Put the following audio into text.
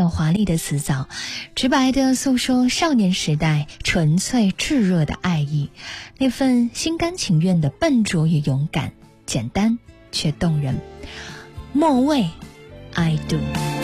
有华丽的词藻，直白地诉说少年时代纯粹炙热的爱意，那份心甘情愿的笨拙与勇敢，简单却动人。莫畏 I do。